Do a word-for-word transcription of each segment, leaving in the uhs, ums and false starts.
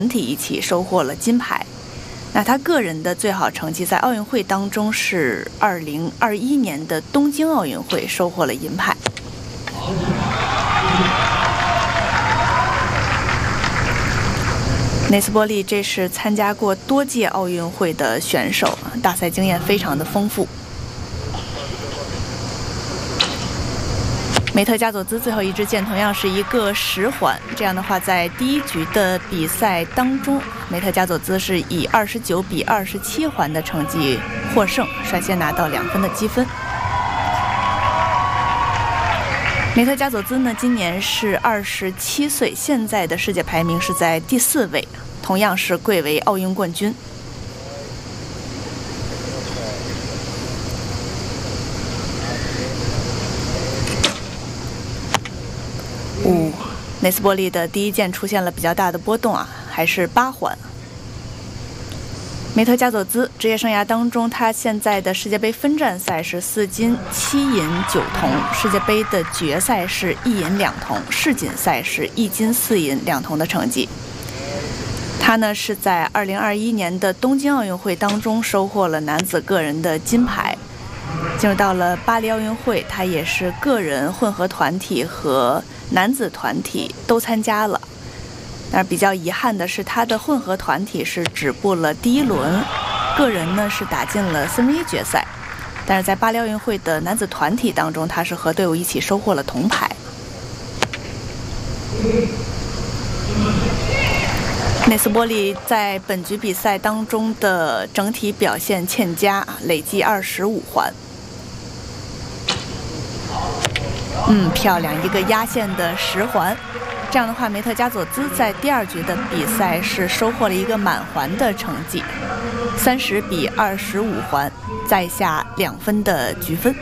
体一起收获了金牌。那他个人的最好成绩在奥运会当中是二零二一年的东京奥运会收获了银牌。内斯波利这是参加过多届奥运会的选手，大赛经验非常的丰富。梅特加佐兹最后一支箭同样是一个十环，这样的话，在第一局的比赛当中，梅特加佐兹是以二十九比二十七环的成绩获胜，率先拿到两分的积分。梅特加佐兹呢，今年是二十七岁，现在的世界排名是在第四位，同样是贵为奥运冠军。五，内斯波利的第一箭出现了比较大的波动啊，还是八环。梅特加佐兹职业生涯当中，他现在的世界杯分站赛是四金七银九铜，世界杯的决赛是一银两铜，世锦赛是一金四银两铜的成绩。他呢是在二零二一年的东京奥运会当中收获了男子个人的金牌。进入到了巴黎奥运会，他也是个人、混合团体和男子团体都参加了。但是比较遗憾的是，他的混合团体是止步了第一轮，个人呢是打进了三分之一决赛。但是在巴黎奥运会的男子团体当中，他是和队伍一起收获了铜牌。内斯波利在本局比赛当中的整体表现欠佳，累计二十五环。嗯，漂亮，一个压线的十环。这样的话，梅特加佐兹在第二局的比赛是收获了一个满环的成绩，三十比二十五环，在下两分的局分。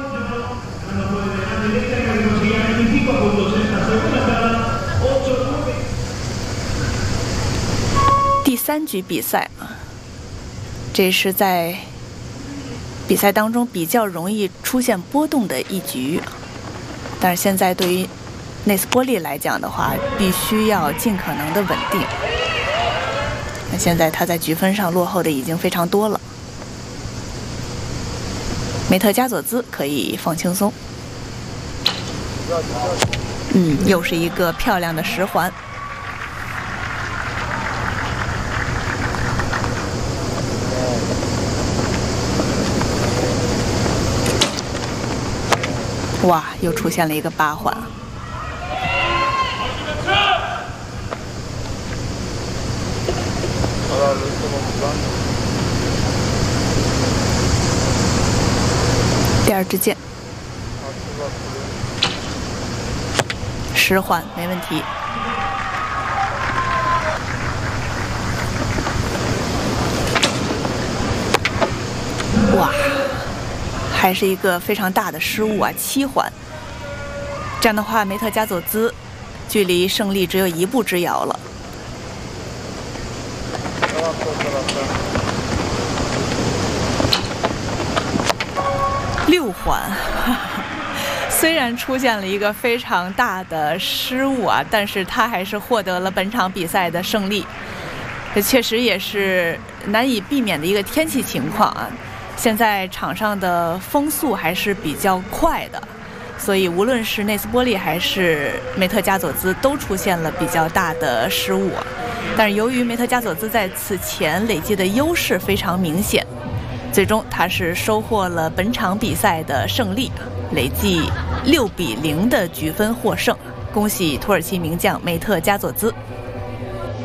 第三局比赛啊，这是在比赛当中比较容易出现波动的一局，但是现在对于内斯波利来讲的话，必须要尽可能的稳定。那现在他在局分上落后的已经非常多了，梅特加佐兹可以放轻松。嗯，又是一个漂亮的十环。哇，又出现了一个八环。第二支箭，十环没问题。哇，还是一个非常大的失误啊，七环。这样的话，梅特加佐兹距离胜利只有一步之遥了。六环，虽然出现了一个非常大的失误啊，但是他还是获得了本场比赛的胜利。这确实也是难以避免的一个天气情况啊。现在场上的风速还是比较快的，所以无论是内斯波利还是梅特加佐兹都出现了比较大的失误。但是由于梅特加佐兹在此前累积的优势非常明显，最终他是收获了本场比赛的胜利，累计六比零的局分获胜。恭喜土耳其名将梅特加佐兹。